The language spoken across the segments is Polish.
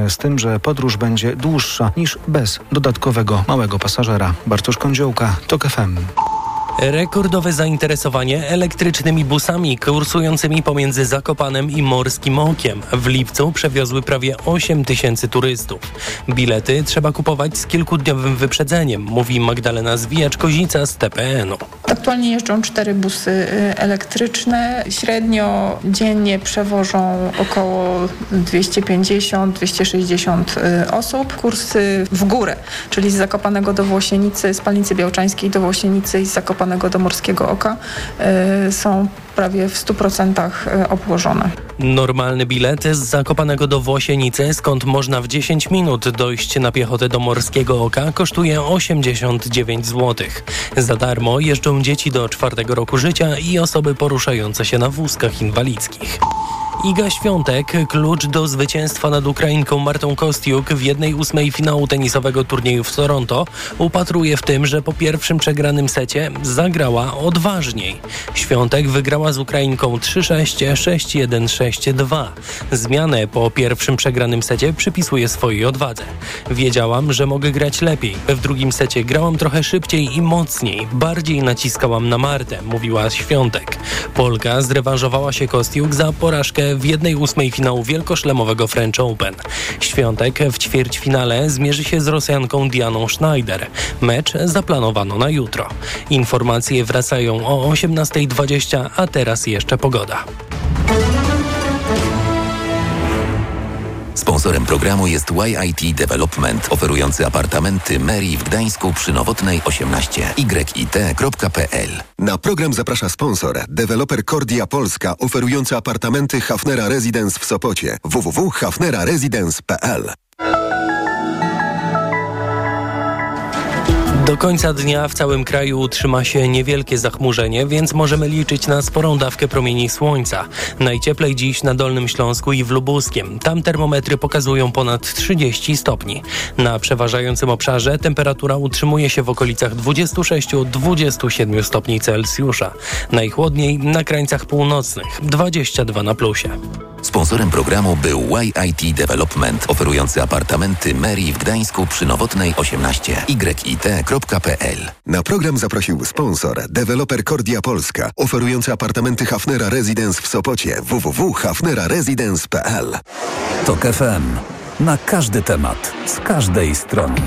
się z tym, że podróż będzie dłuższa niż bez dodatkowego małego pasażera. Bartosz Kądziołka, TOK FM. Rekordowe zainteresowanie elektrycznymi busami kursującymi pomiędzy Zakopanem i Morskim Okiem. W lipcu przewiozły prawie 8 tysięcy turystów. Bilety trzeba kupować z kilkudniowym wyprzedzeniem, mówi Magdalena Zwijacz-Kozica z TPN-u. Aktualnie jeżdżą 4 busy elektryczne. Średnio dziennie przewożą około 250-260 osób. Kursy w górę, czyli z Zakopanego do Włosienicy, z Palnicy Białczańskiej do Włosienicy i z Zakopanego do Morskiego Oka są prawie w 100% obłożone. Normalny bilet z Zakopanego do Włosienicy, skąd można w 10 minut dojść na piechotę do Morskiego Oka, kosztuje 89 zł. Za darmo jeżdżą dzieci do 4 roku życia i osoby poruszające się na wózkach inwalidzkich. Iga Świątek, klucz do zwycięstwa nad Ukrainką Martą Kostiuk w 1/8 finału tenisowego turnieju w Toronto, upatruje w tym, że po pierwszym przegranym secie zagrała odważniej. Świątek wygrała z Ukrainką 3-6, 6-1, 6-2. Zmianę po pierwszym przegranym secie przypisuje swojej odwadze. Wiedziałam, że mogę grać lepiej. W drugim secie grałam trochę szybciej i mocniej. Bardziej naciskałam na Martę, mówiła Świątek. Polka zrewanżowała się Kostiuk za porażkę w 1/8 finału wielkoszlemowego French Open. Świątek w ćwierćfinale zmierzy się z Rosjanką Dianą Schneider. Mecz zaplanowano na jutro. Informacje wracają o 18:20, a teraz jeszcze pogoda. Sponsorem programu jest YIT Development, oferujący apartamenty Mary w Gdańsku przy Nowotnej 18, yit.pl. Na program zaprasza sponsor, deweloper Kordia Polska, oferujący apartamenty Hafnera Residence w Sopocie. www.hafneraresidence.pl. Do końca dnia w całym kraju utrzyma się niewielkie zachmurzenie, więc możemy liczyć na sporą dawkę promieni słońca. Najcieplej dziś na Dolnym Śląsku i w Lubuskiem. Tam termometry pokazują ponad 30 stopni. Na przeważającym obszarze temperatura utrzymuje się w okolicach 26-27 stopni Celsjusza. Najchłodniej na krańcach północnych, 22 na plusie. Sponsorem programu był YIT Development, oferujący apartamenty Mary w Gdańsku przy Nowotnej 18, yit.pl. Na program zaprosił sponsor, deweloper Kordia Polska, oferujący apartamenty Hafnera Residence w Sopocie. www.hafneraresidence.pl. TOK FM. Na każdy temat, z każdej strony.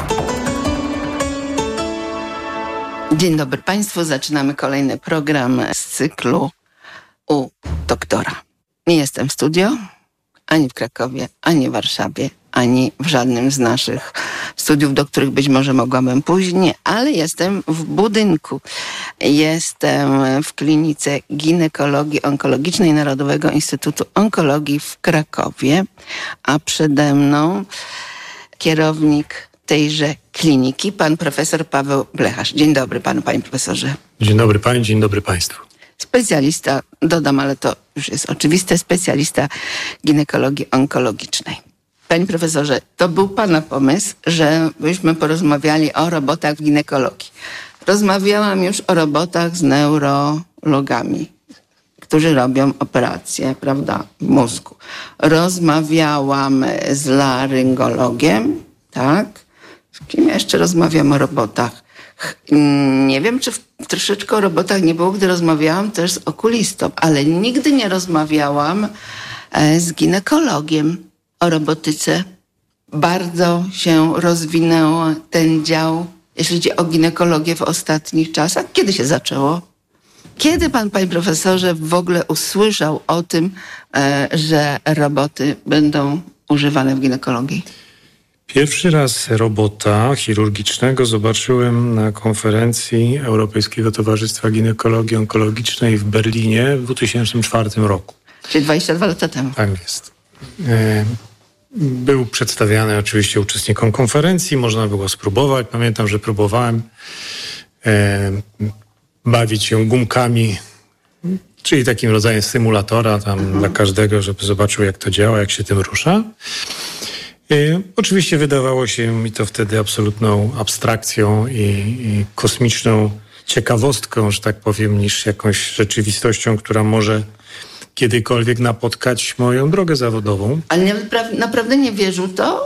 Dzień dobry Państwu. Zaczynamy kolejny program z cyklu u doktora. Nie jestem w studio, ani w Krakowie, ani w Warszawie, ani w żadnym z naszych studiów, do których być może mogłabym później, ale jestem w budynku. Jestem w klinice ginekologii onkologicznej Narodowego Instytutu Onkologii w Krakowie, a przede mną kierownik tejże kliniki, pan profesor Paweł Blecharz. Dzień dobry panu, panie profesorze. Dzień dobry pani, dzień dobry państwu. Specjalista, dodam, ale to już jest oczywiste, specjalista ginekologii onkologicznej. Panie profesorze, to był pana pomysł, żebyśmy porozmawiali o robotach w ginekologii. Rozmawiałam już o robotach z neurologami, którzy robią operacje, prawda, w mózgu. Rozmawiałam z laryngologiem, tak? Z kim jeszcze rozmawiam o robotach? Nie wiem, czy troszeczkę o robotach nie było, gdy rozmawiałam też z okulistą, ale nigdy nie rozmawiałam z ginekologiem o robotyce. Bardzo się rozwinął ten dział, jeśli chodzi o ginekologię w ostatnich czasach. Kiedy się zaczęło? Kiedy pan, panie profesorze, w ogóle usłyszał o tym, że roboty będą używane w ginekologii? Pierwszy raz robota chirurgicznego zobaczyłem na konferencji Europejskiego Towarzystwa Ginekologii Onkologicznej w Berlinie w 2004 roku. Czyli 22 lata temu. Tak jest. Był przedstawiany oczywiście uczestnikom konferencji, można było spróbować. Pamiętam, że próbowałem bawić się gumkami, czyli takim rodzajem symulatora tam dla każdego, żeby zobaczył, jak to działa, jak się tym rusza. Oczywiście wydawało się mi to wtedy absolutną abstrakcją i kosmiczną ciekawostką, że tak powiem, niż jakąś rzeczywistością, która może kiedykolwiek napotkać moją drogę zawodową. Ale naprawdę nie wierzył to,